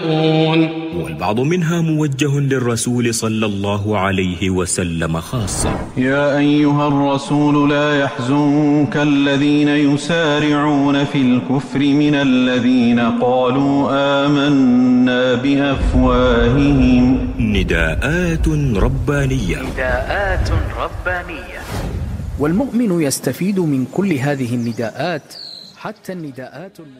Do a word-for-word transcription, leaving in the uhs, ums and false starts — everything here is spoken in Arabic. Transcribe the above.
والبعض منها موجه للرسول صلى الله عليه وسلم خاصة. يا أيها الرسول لا يحزنك الذين يسارعون في الكفر من الذين قالوا آمنا بأفواههم. نداءات ربانية. نداءات ربانية. والمؤمن يستفيد من كل هذه النداءات، حتى النداءات